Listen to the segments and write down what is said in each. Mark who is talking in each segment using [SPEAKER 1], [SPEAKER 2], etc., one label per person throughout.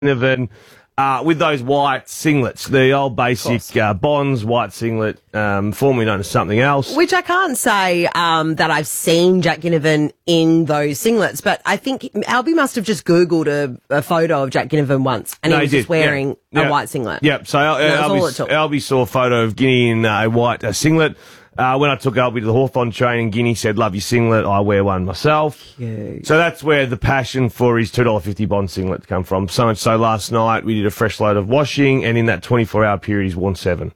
[SPEAKER 1] with those white singlets, the old basic Bonds white singlet, formerly known as something else.
[SPEAKER 2] Which I can't say that I've seen Jack Ginnivan in those singlets, but I think Albie must have just Googled a photo of Jack Ginnivan once, and he was just wearing a white singlet.
[SPEAKER 1] Yep, so Albie saw a photo of Guinea in a white singlet. When I took Albie to the Hawthorn training, Guinea said, "Love your singlet, I wear one myself."
[SPEAKER 2] Cute.
[SPEAKER 1] So that's where the passion for his $2.50 Bond singlet come from. So much so last night we did a fresh load of washing, and in that 24-hour period he's worn 7.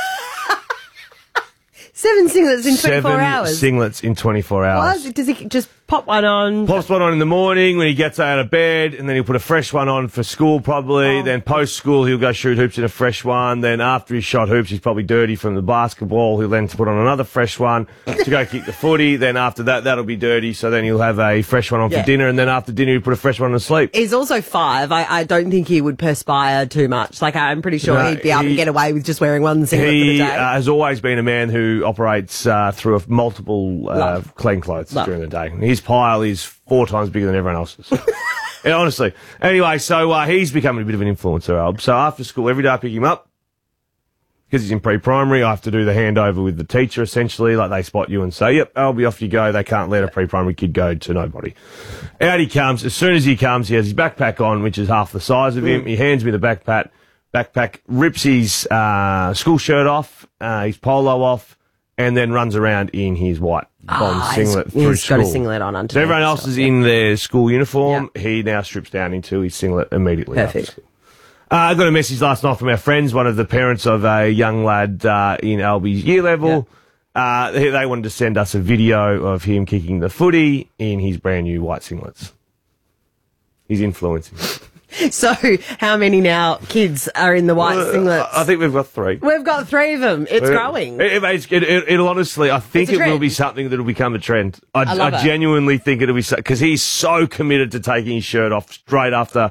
[SPEAKER 2] 7 singlets in 24 hours?
[SPEAKER 1] 7 singlets in 24 hours.
[SPEAKER 2] What? Does he just pop one on?
[SPEAKER 1] Pops one on in the morning when he gets out of bed, and then he'll put a fresh one on for school probably. Then post-school he'll go shoot hoops in a fresh one. Then after he's shot hoops, he's probably dirty from the basketball. He'll then put on another fresh one to go kick the footy. Then after that, that'll be dirty, so then he'll have a fresh one on for dinner, and then after dinner he'll put a fresh one on to sleep.
[SPEAKER 2] He's also 5. I don't think he would perspire too much. Like, I'm pretty sure he'd be able to get away with just wearing one singlet for the day.
[SPEAKER 1] He has always been a man who operates through multiple clean clothes during the day. His pile is 4 times bigger than everyone else's. Yeah, honestly. Anyway, so he's becoming a bit of an influencer, Alb. So after school, every day I pick him up, because he's in pre-primary, I have to do the handover with the teacher, essentially. Like, they spot you and say, "Yep, Albie, off you go." They can't let a pre-primary kid go to nobody. Out he comes. As soon as he comes, he has his backpack on, which is half the size of him. He hands me the backpack, rips his school shirt off, his polo off, and then runs around in his white Bond singlet through
[SPEAKER 2] he's
[SPEAKER 1] school.
[SPEAKER 2] Got a singlet on underneath.
[SPEAKER 1] So everyone else is in their school uniform. Yep. He now strips down into his singlet immediately.
[SPEAKER 2] Perfect.
[SPEAKER 1] I got a message last night from our friends, one of the parents of a young lad in Albie's year level. Yep. They wanted to send us a video of him kicking the footy in his brand new white singlets. He's influencing.
[SPEAKER 2] So, how many now kids are in the white singlets?
[SPEAKER 1] I think we've got 3.
[SPEAKER 2] We've got 3 of them. It's growing.
[SPEAKER 1] It'll honestly, I think it will be something that'll become a trend. I genuinely think it'll be because he's so committed to taking his shirt off straight after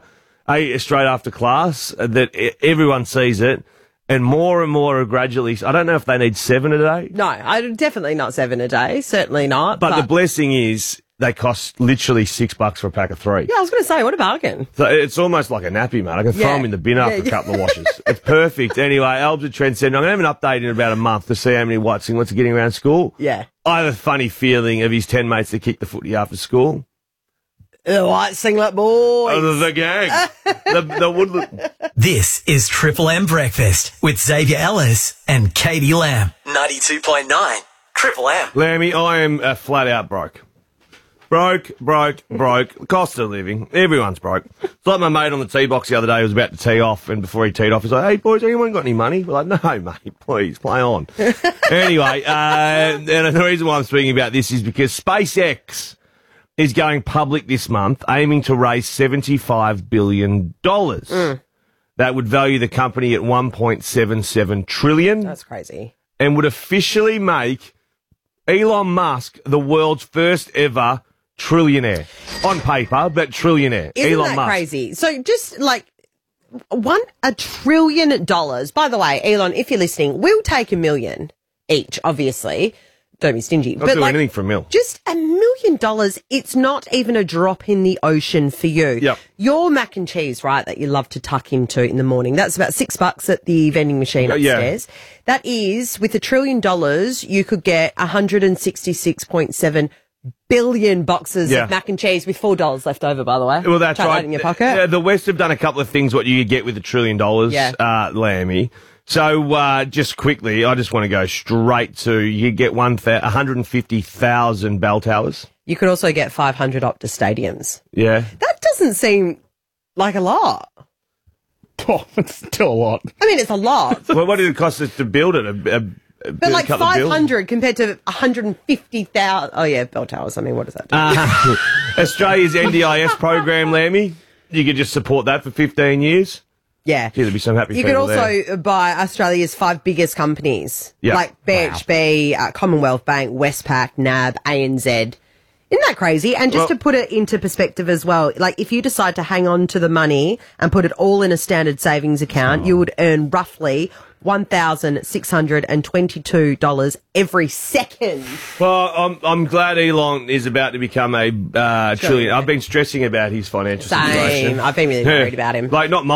[SPEAKER 1] class that everyone sees it. And more are gradually. I don't know if they need 7 a day.
[SPEAKER 2] No, definitely not 7 a day. Certainly not.
[SPEAKER 1] But the blessing is, they cost literally $6 for a pack of 3.
[SPEAKER 2] Yeah, I was going to say, what a bargain. So
[SPEAKER 1] it's almost like a nappy, man. I can throw them in the bin after a couple of washes. It's perfect. Anyway, Alb's a trendsetter. I'm going to have an update in about a month to see how many white singlets are getting around school.
[SPEAKER 2] Yeah.
[SPEAKER 1] I have a funny feeling of his 10 mates that kick the footy after school.
[SPEAKER 2] The white singlet boys.
[SPEAKER 1] The gang. the Woodland.
[SPEAKER 3] This is Triple M Breakfast with Xavier Ellis and Katie Lamb. 92.9 Triple M.
[SPEAKER 1] Lammy, I am flat out broke. Broke. Cost of living. Everyone's broke. It's like my mate on the tee box the other day who was about to tee off, and before he teed off, he's like, "Hey, boys, anyone got any money?" We're like, "No, mate, please, play on." Anyway, and the reason why I'm speaking about this is because SpaceX is going public this month, aiming to raise $75 billion. That would value the company at $1.77 trillion.
[SPEAKER 2] That's crazy.
[SPEAKER 1] And would officially make Elon Musk the world's first ever trillionaire. On paper, but trillionaire.
[SPEAKER 2] Isn't
[SPEAKER 1] Elon
[SPEAKER 2] that
[SPEAKER 1] Musk.
[SPEAKER 2] crazy? So just like $1 trillion. By the way, Elon, if you're listening, we'll take $1 million each, obviously. Don't be stingy.
[SPEAKER 1] I'll do anything for $1 million.
[SPEAKER 2] Just $1 million, it's not even a drop in the ocean for you.
[SPEAKER 1] Yep.
[SPEAKER 2] Your mac and cheese, right, that you love to tuck into in the morning, that's about $6 at the vending machine upstairs. Yeah. That is, with $1 trillion, you could get 166.7 billion boxes of mac and cheese with $4 left over, by the way.
[SPEAKER 1] Well, that's right.
[SPEAKER 2] That in your pocket.
[SPEAKER 1] The West have done a couple of things what you get with $1 trillion, Lammy. So, just quickly, I just want to go straight to, you get 150,000 bell towers.
[SPEAKER 2] You could also get 500 Optus stadiums.
[SPEAKER 1] Yeah.
[SPEAKER 2] That doesn't seem like a lot.
[SPEAKER 4] Oh, it's still a lot.
[SPEAKER 2] I mean, it's a lot.
[SPEAKER 1] Well, what did it cost us to build it?
[SPEAKER 2] But like 500 compared to 150,000. Oh, yeah, bell towers. I mean, what does that do?
[SPEAKER 1] Australia's NDIS program, Lammy. You could just support that for 15 years.
[SPEAKER 2] Yeah.
[SPEAKER 1] Gee, there'd be some happy
[SPEAKER 2] You
[SPEAKER 1] people
[SPEAKER 2] could also buy Australia's 5 biggest companies.
[SPEAKER 1] Yep.
[SPEAKER 2] Like BHP, Commonwealth Bank, Westpac, NAB, ANZ. Isn't that crazy? And just to put it into perspective as well, like if you decide to hang on to the money and put it all in a standard savings account, you would earn roughly $1,622 every second.
[SPEAKER 1] Well, I'm glad Elon is about to become a trillion. I've been stressing about his financial situation.
[SPEAKER 2] I've been really worried about him.
[SPEAKER 1] Like, not